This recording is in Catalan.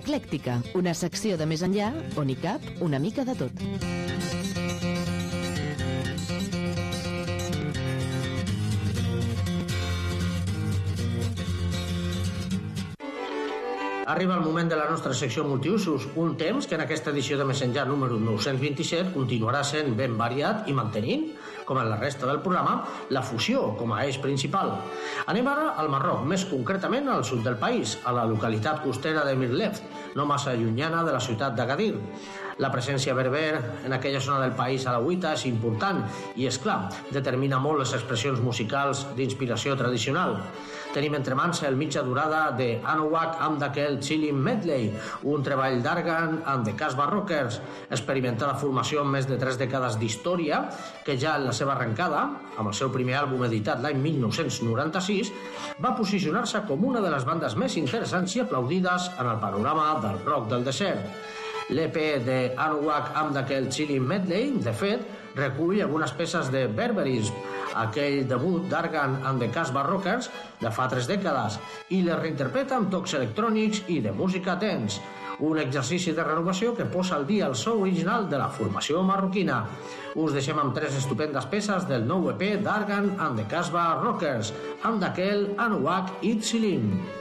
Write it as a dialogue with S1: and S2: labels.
S1: Eclèctica, una secció de més enllà on hi cap una mica de tot.
S2: Arriba el moment de la nostra secció multiusos, un temps que en aquesta edició de Més enllà número 927 continuarà sent ben variat i mantenint, com en la resta del programa, la fusió com a eix principal. Anem ara al Marroc, més concretament al sud del país, a la localitat costera de Mirleft, no massa llunyana de la ciutat d'Agadir. La presència berber en aquella zona del país alauita és important i, és clar, determina molt les expressions musicals d'inspiració tradicional. Tenim entre mans el mitja durada de Anouak Amdakel Chilim Medley, un treball d'Argan and the Casbah Rockers, experimentada formació amb més de 3 dècades d'història, que ja en la seva arrencada, amb el seu primer àlbum editat l'any 1996, va posicionar-se com una de les bandes més interessants i aplaudides en el panorama del rock del desert. L'EP de Anouak Amdakel Chilim Medley, de fet, recull algunes peces de Berberism, aquell debut d'Argan and the Casbah Rockers de fa 3 dècades, i les reinterpreta amb tocs electrònics i de música dance, un exercici de renovació que posa al dia el so original de la formació marroquina. Us deixem amb 3 estupendes peces del nou EP d'Argan and the Casbah Rockers, Amdakel, Anouak i Chilim.